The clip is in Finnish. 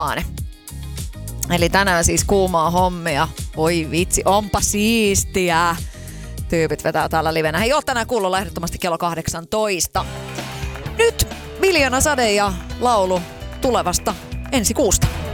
Eli tänään siis kuumaa hommia. Voi vitsi, onpa siistiä. Tyypit vetää täällä livenä. Hei, oot tänään kuulolla ehdottomasti kello 18. Nyt Miljoona Sade ja laulu tulevasta ensi kuusta.